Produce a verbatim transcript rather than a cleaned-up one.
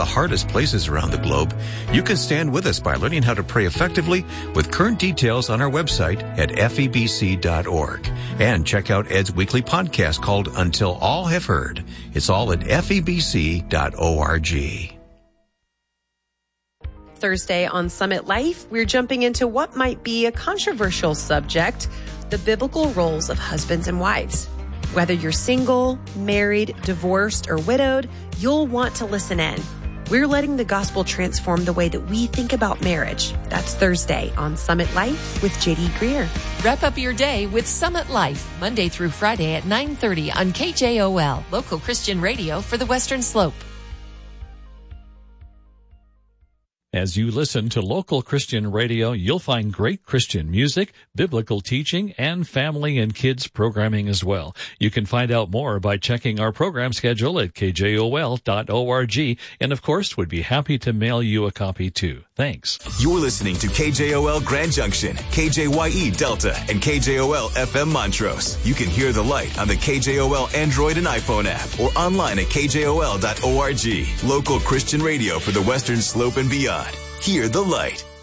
the hardest places around the globe, you can stand with us by learning how to pray effectively with current details on our website at F E B C dot org. And check out Ed's weekly podcast called Until All Have Heard. It's all at F E B C dot org. Thursday on Summit Life, we're jumping into what might be a controversial subject, the biblical roles of husbands and wives. Whether you're single, married, divorced, or widowed, you'll want to listen in. We're letting the gospel transform the way that we think about marriage. That's Thursday on Summit Life with J D Greer. Wrap up your day with Summit Life, Monday through Friday at nine thirty on K J O L, local Christian radio for the Western Slope. As you listen to local Christian radio, you'll find great Christian music, biblical teaching, and family and kids programming as well. You can find out more by checking our program schedule at K J O L dot org, and of course, would be happy to mail you a copy too. Thanks. You're listening to K J O L Grand Junction, K J Y E Delta, and K J O L F M Montrose. You can hear the light on the K J O L Android and iPhone app or online at K J O L dot org. Local Christian radio for the Western Slope and beyond. Hear the light.